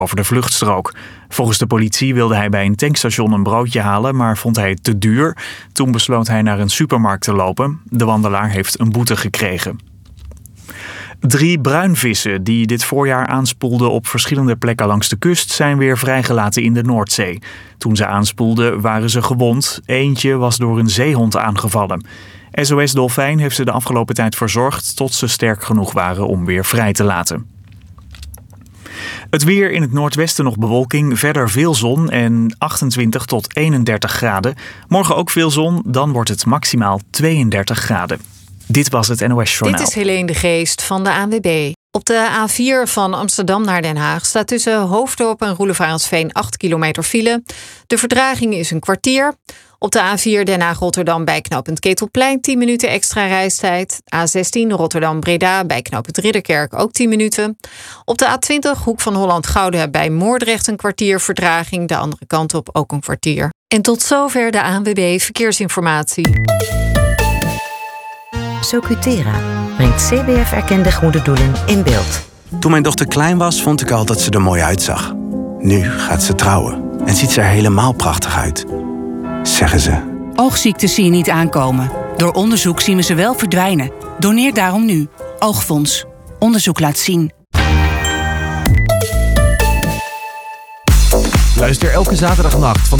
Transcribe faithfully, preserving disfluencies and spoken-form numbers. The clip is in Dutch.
over de vluchtstrook. Volgens de politie wilde hij bij een tankstation een broodje halen, maar vond hij het te duur. Toen besloot hij naar een supermarkt te lopen. De wandelaar heeft een boete gekregen. Drie bruinvissen die dit voorjaar aanspoelden op verschillende plekken langs de kust zijn weer vrijgelaten in de Noordzee. Toen ze aanspoelden waren ze gewond. Eentje was door een zeehond aangevallen. S O S Dolfijn heeft ze de afgelopen tijd verzorgd tot ze sterk genoeg waren om weer vrij te laten. Het weer: in het noordwesten nog bewolking, verder veel zon en achtentwintig tot eenendertig graden. Morgen ook veel zon, dan wordt het maximaal tweeëndertig graden. Dit was het N O S-journaal. Dit is Helene de Geest van de A N W B. Op de A vier van Amsterdam naar Den Haag staat tussen Hoofddorp en Roelevarensveen acht kilometer file. De vertraging is een kwartier. Op de A vier Den Haag-Rotterdam bij knooppunt Ketelplein tien minuten extra reistijd. A zestien Rotterdam-Breda bij knooppunt Ridderkerk ook tien minuten. Op de A twintig Hoek van Holland-Gouda bij Moordrecht een kwartier vertraging. De andere kant op ook een kwartier. En tot zover de A N W B Verkeersinformatie. Socutera brengt C B F-erkende goede doelen in beeld. Toen mijn dochter klein was, vond ik al dat ze er mooi uitzag. Nu gaat ze trouwen en ziet ze er helemaal prachtig uit. Zeggen ze. Oogziektes zie je niet aankomen. Door onderzoek zien we ze wel verdwijnen. Doneer daarom nu. Oogfonds. Onderzoek laat zien. Luister elke zaterdagnacht van